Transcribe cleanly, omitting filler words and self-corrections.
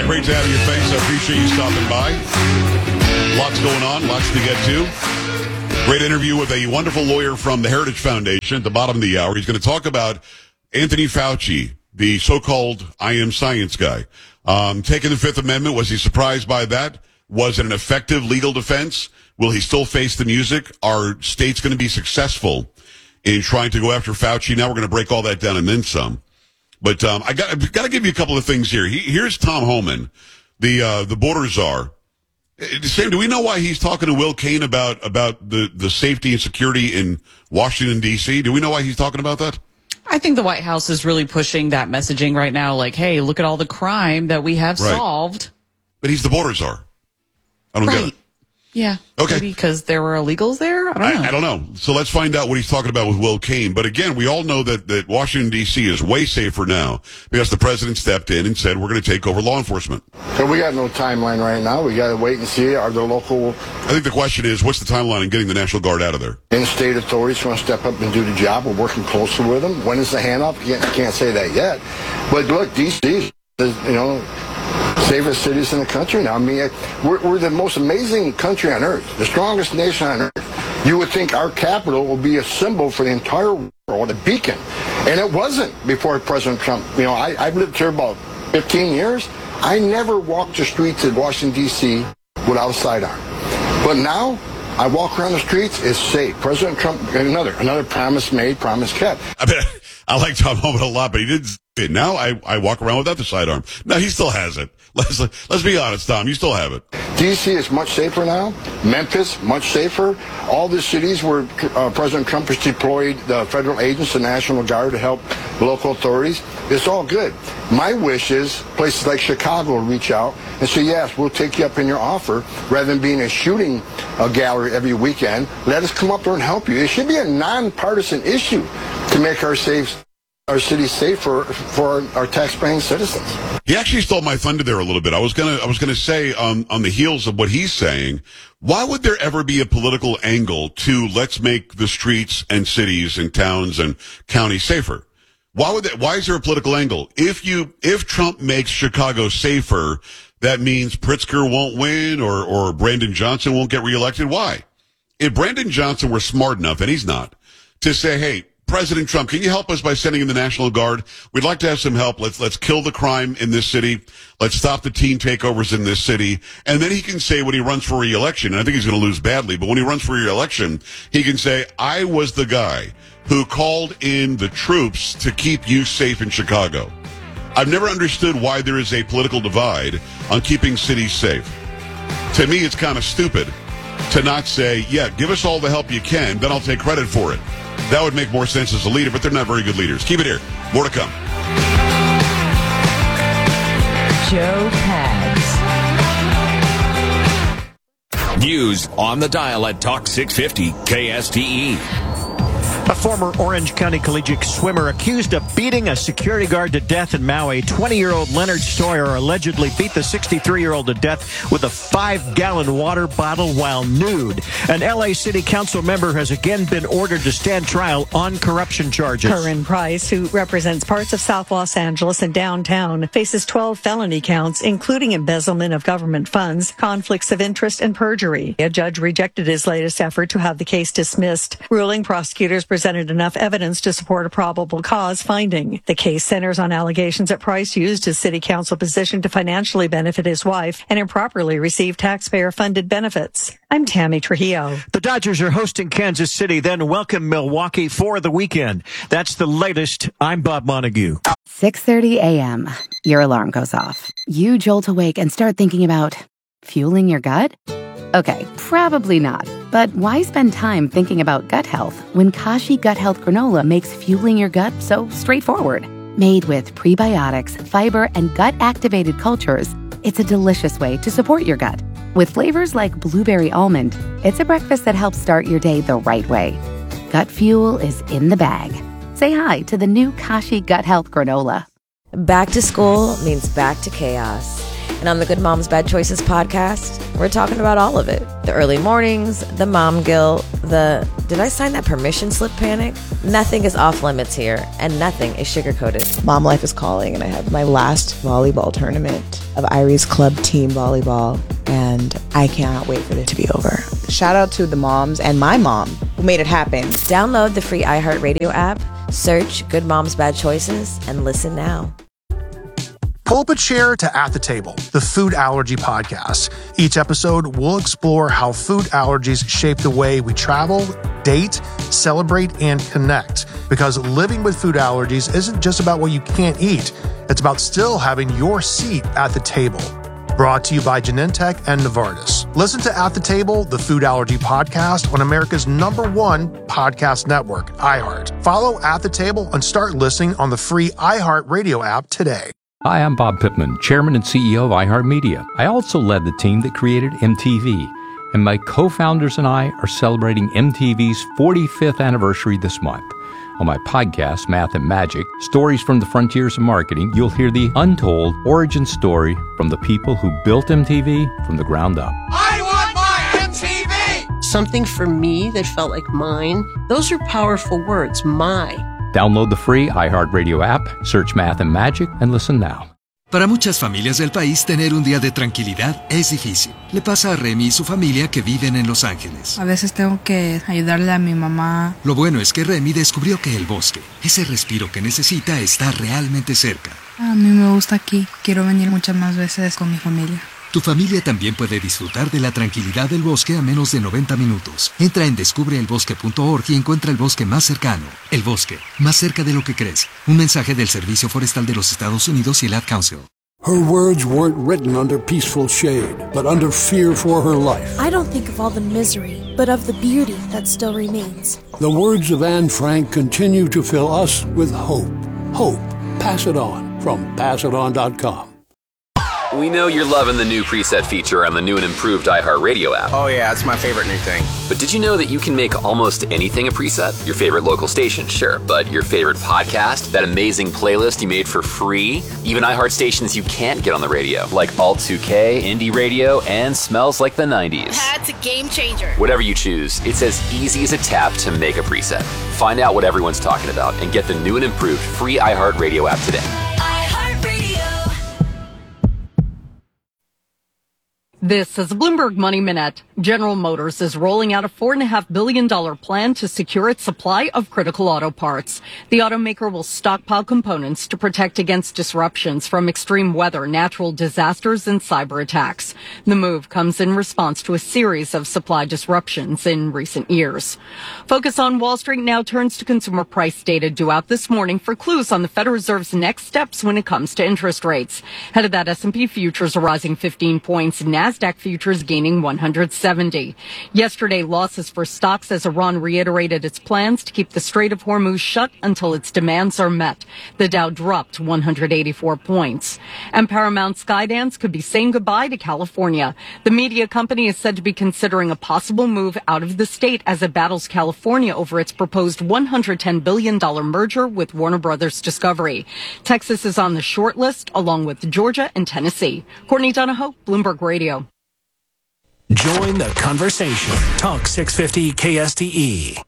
great to have your face. I appreciate you stopping by. Lots going on, lots to get to. Great interview with a wonderful lawyer from the Heritage Foundation at the bottom of the hour. He's going to talk about Anthony Fauci, the so-called I am science guy. Taking the Fifth Amendment, was he surprised by that? Was it an effective legal defense? Will he still face the music? Are states going to be successful in trying to go after Fauci? Now we're going to break all that down and then some. But I've got to give you a couple of things here. Here's Tom Homan, the border czar. Sam, do we know why he's talking to Will Cain about the safety and security in Washington, D.C.? Do we know why he's talking about that? I think the White House is really pushing that messaging right now, like, hey, look at all the crime that we have solved. But he's the border czar. I don't get it. Yeah. Okay. Maybe because there were illegals there? I don't know. So let's find out what he's talking about with Will Cain. But again, we all know that Washington, D.C. is way safer now because the president stepped in and said, we're going to take over law enforcement. So we got no timeline right now. We got to wait and see. Are the local... I think the question is, what's the timeline in getting the National Guard out of there? In-state authorities want to step up and do the job. We're working closely with them. When is the handoff? Can't say that yet. But look, D.C. is, safest cities in the country now. I mean, we're the most amazing country on earth, the strongest nation on earth. You would think our capital will be a symbol for the entire world, a beacon. And it wasn't before President Trump. I've lived here about 15 years. I never walked the streets of Washington, D.C. without a sidearm. But now, I walk around the streets, it's safe. President Trump, another promise made, promise kept. I like Tom Homan a lot, but he didn't say it. Now I walk around without the sidearm. No, he still has it. Let's be honest, Tom. You still have it. D.C. is much safer now. Memphis, much safer. All the cities where President Trump has deployed the federal agents, the National Guard, to help local authorities. It's all good. My wish is places like Chicago reach out and say, yes, we'll take you up in your offer. Rather than being a shooting gallery every weekend, let us come up there and help you. It should be a nonpartisan issue to make our city safe for our tax-paying citizens. He actually stole my thunder there a little bit. I was gonna say on the heels of what he's saying, why would there ever be a political angle to let's make the streets and cities and towns and counties safer? Why is there a political angle? If Trump makes Chicago safer, that means Pritzker won't win or Brandon Johnson won't get reelected. Why? If Brandon Johnson were smart enough, and he's not, to say, hey, President Trump, can you help us by sending in the National Guard? We'd like to have some help. Let's kill the crime in this city. Let's stop the teen takeovers in this city. And then he can say when he runs for re-election, and I think he's going to lose badly, but when he runs for re-election, he can say, I was the guy who called in the troops to keep you safe in Chicago. I've never understood why there is a political divide on keeping cities safe. To me, it's kind of stupid to not say, yeah, give us all the help you can, then I'll take credit for it. That would make more sense as a leader, but they're not very good leaders. Keep it here. More to come. Joe Pags. News on the dial at Talk 650 KSTE. A former Orange County collegiate swimmer accused of beating a security guard to death in Maui. 20-year-old Leonard Stoyer allegedly beat the 63-year-old to death with a 5-gallon water bottle while nude. An L.A. City Council member has again been ordered to stand trial on corruption charges. Curran Price, who represents parts of South Los Angeles and downtown, faces 12 felony counts, including embezzlement of government funds, conflicts of interest, and perjury. A judge rejected his latest effort to have the case dismissed, ruling prosecutors presented enough evidence to support a probable cause finding. The case centers on allegations that Price used his city council position to financially benefit his wife and improperly receive taxpayer-funded benefits. I'm Tammy Trujillo. The Dodgers are hosting Kansas City, then welcome Milwaukee for the weekend. That's the latest. I'm Bob Montague. 6:30 a.m. Your alarm goes off. You jolt awake and start thinking about fueling your gut? Okay, probably not. But why spend time thinking about gut health when Kashi Gut Health Granola makes fueling your gut so straightforward? Made with prebiotics, fiber, and gut-activated cultures, it's a delicious way to support your gut. With flavors like blueberry almond, it's a breakfast that helps start your day the right way. Gut fuel is in the bag. Say hi to the new Kashi Gut Health Granola. Back to school means back to chaos. And on the Good Moms Bad Choices podcast, we're talking about all of it. The early mornings, the mom guilt, the did I sign that permission slip panic? Nothing is off limits here, and nothing is sugar-coated. Mom life is calling, and I have my last volleyball tournament of Irie's Club Team Volleyball, and I cannot wait for it to be over. Shout out to the moms and my mom who made it happen. Download the free iHeartRadio app, search Good Moms Bad Choices, and listen now. Pull up a chair to At the Table, the food allergy podcast. Each episode, we'll explore how food allergies shape the way we travel, date, celebrate, and connect. Because living with food allergies isn't just about what you can't eat. It's about still having your seat at the table. Brought to you by Genentech and Novartis. Listen to At the Table, the food allergy podcast on America's #1 podcast network, iHeart. Follow At the Table and start listening on the free iHeart Radio app today. Hi, I'm Bob Pittman, Chairman and CEO of iHeartMedia. I also led the team that created MTV, and my co-founders and I are celebrating MTV's 45th anniversary this month. On my podcast, Math and Magic, Stories from the Frontiers of Marketing, you'll hear the untold origin story from the people who built MTV from the ground up. I want my MTV! Something for me that felt like mine. Those are powerful words, my. Download the free iHeartRadio app, search Math and Magic, and listen now. Para muchas familias del país, tener un día de tranquilidad es difícil. Le pasa a Remy y su familia que viven en Los Ángeles. A veces tengo que ayudarle a mi mamá. Lo bueno es que Remy descubrió que el bosque, ese respiro que necesita, está realmente cerca. A mí me gusta aquí. Quiero venir muchas más veces con mi familia. Tu familia también puede disfrutar de la tranquilidad del bosque a menos de 90 minutos. Entra en descubreelbosque.org y encuentra el bosque más cercano. El bosque, más cerca de lo que crees. Un mensaje del Servicio Forestal de los Estados Unidos y el Ad Council. Her words weren't written under peaceful shade, but under fear for her life. I don't think of all the misery, but of the beauty that still remains. The words of Anne Frank continue to fill us with hope. Hope. Pass it on from passiton.com. We know you're loving the new preset feature on the new and improved iHeartRadio app. Oh yeah, it's my favorite new thing. But did you know that you can make almost anything a preset? Your favorite local station, sure, but your favorite podcast, that amazing playlist you made for free, even iHeart stations you can't get on the radio, like Alt 2K, Indie Radio, and Smells Like the 90s. That's a game changer. Whatever you choose, it's as easy as a tap to make a preset. Find out what everyone's talking about and get the new and improved free iHeartRadio app today. This is Bloomberg Money Minute. General Motors is rolling out a $4.5 billion plan to secure its supply of critical auto parts. The automaker will stockpile components to protect against disruptions from extreme weather, natural disasters, and cyber attacks. The move comes in response to a series of supply disruptions in recent years. Focus on Wall Street now turns to consumer price data due out this morning for clues on the Federal Reserve's next steps when it comes to interest rates. Head of that, S&P futures are rising 15 points. NASDAQ futures gaining 170. Yesterday, losses for stocks as Iran reiterated its plans to keep the Strait of Hormuz shut until its demands are met. The Dow dropped 184 points. And Paramount Skydance could be saying goodbye to California. The media company is said to be considering a possible move out of the state as it battles California over its proposed $110 billion merger with Warner Brothers Discovery. Texas is on the short list, along with Georgia and Tennessee. Courtney Donahoe, Bloomberg Radio. Join the conversation. Talk 650 KSTE.